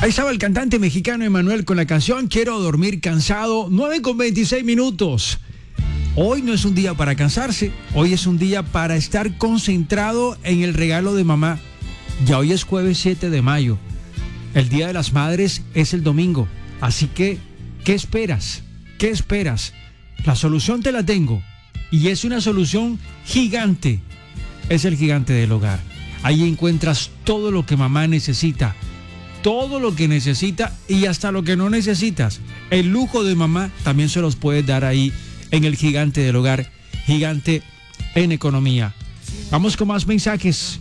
Ahí estaba el cantante mexicano Emmanuel con la canción Quiero dormir cansado, 9:26. Hoy no es un día para cansarse, hoy es un día para estar concentrado en el regalo de mamá. Ya hoy es jueves 7 de mayo. El Día de las Madres es el domingo. Así que, ¿qué esperas? ¿Qué esperas? La solución te la tengo. Y es una solución gigante. Es el gigante del hogar. Ahí encuentras todo lo que mamá necesita. Todo lo que necesita y hasta lo que no necesitas. El lujo de mamá también se los puedes dar ahí en el gigante del hogar. Gigante en economía. Vamos con más mensajes.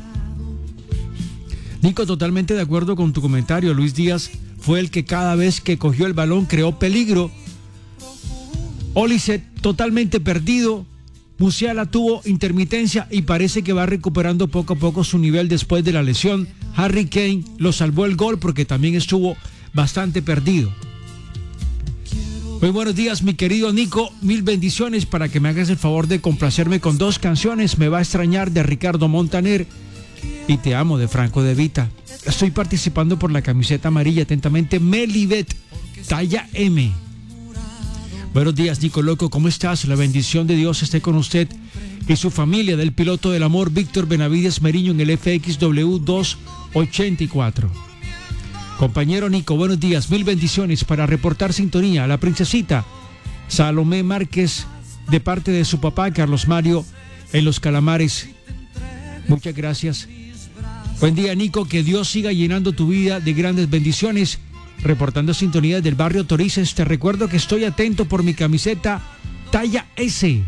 Nico, totalmente de acuerdo con tu comentario. Luis Díaz fue el que cada vez que cogió el balón creó peligro. Oliseh totalmente perdido. Musiala tuvo intermitencia y parece que va recuperando poco a poco su nivel después de la lesión. Harry Kane lo salvó el gol porque también estuvo bastante perdido. Muy buenos días, mi querido Nico. 1000 bendiciones para que me hagas el favor de complacerme con 2 canciones. Me va a extrañar de Ricardo Montaner y Te amo de Franco De Vita. Estoy participando por la camiseta amarilla. Atentamente, Melibet, talla M. Buenos días, Nico Loco, ¿cómo estás? La bendición de Dios esté con usted y su familia, del piloto del amor Víctor Benavides Meriño en el FXW 284. Compañero Nico, buenos días, 1000 bendiciones para reportar sintonía a la princesita Salomé Márquez de parte de su papá Carlos Mario en Los Calamares. Muchas gracias. Buen día, Nico, que Dios siga llenando tu vida de grandes bendiciones. Reportando sintonía del barrio Torices, te recuerdo que estoy atento por mi camiseta talla S.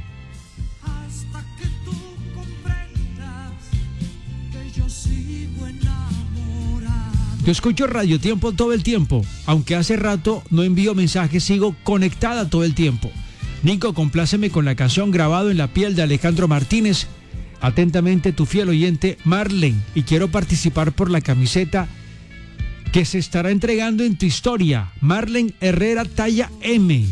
Yo escucho Radio Tiempo todo el tiempo, aunque hace rato no envío mensajes, sigo conectada todo el tiempo. Nico, compláceme con la canción Grabado en la piel de Alejandro Martínez. Atentamente, tu fiel oyente Marlene, y quiero participar por la camiseta que se estará entregando en tu historia. Marlene Herrera, talla M.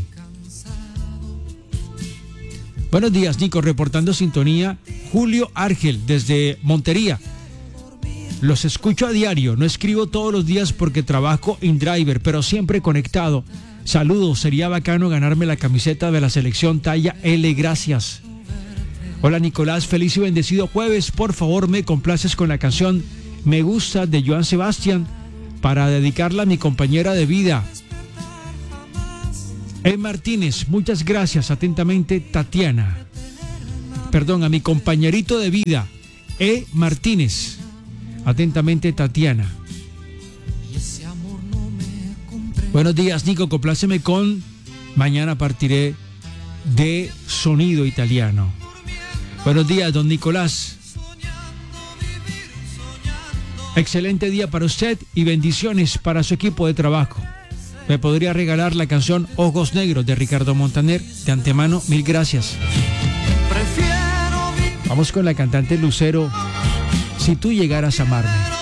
Buenos días, Nico, reportando sintonía. Julio Argel, desde Montería. Los escucho a diario, no escribo todos los días porque trabajo en driver, pero siempre conectado. Saludos, sería bacano ganarme la camiseta de la selección talla L, gracias. Hola Nicolás, feliz y bendecido jueves. Por favor, me complaces con la canción Me Gusta de Joan Sebastián, para dedicarla a mi compañera de vida, Martínez. Muchas gracias. Atentamente, Tatiana. Perdón, a mi compañerito de vida, Martínez. Atentamente, Tatiana. Buenos días, Nico. Compláceme con Mañana partiré de Sonido Italiano. Buenos días, don Nicolás. Excelente día para usted y bendiciones para su equipo de trabajo. ¿Me podría regalar la canción Ojos Negros de Ricardo Montaner? De antemano, 1000 gracias. Vamos con la cantante Lucero, Si tú llegaras a amarme.